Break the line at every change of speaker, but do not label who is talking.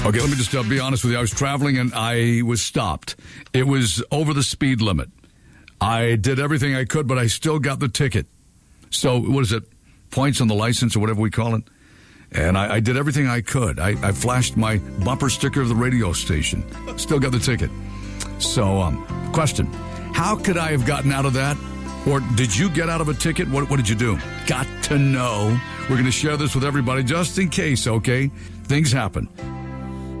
Okay, let me just be honest with you. I was traveling and I was stopped. It was over the speed limit. I did everything I could, but I still got the ticket. So, what is it? Points on the license or whatever we call it. And I did everything I could. I flashed my bumper sticker of the radio station. Still got the ticket. So, question. How could I have gotten out of that? Or did you get out of a ticket? What did you do? Got to know. We're going to share this with everybody just in case, okay? Things happen.